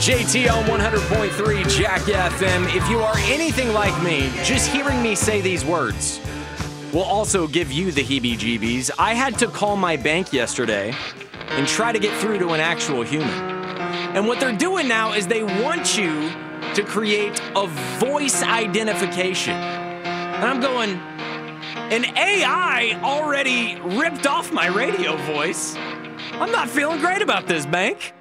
JT on 100.3 Jack FM. If you are anything like me, just hearing me say these words will also give you the heebie-jeebies. I had to call my bank yesterday and try to get through to an actual human. And what they're doing now is they want you to create a voice identification. And I'm going, an AI already ripped off my radio voice. I'm not feeling great about this, bank.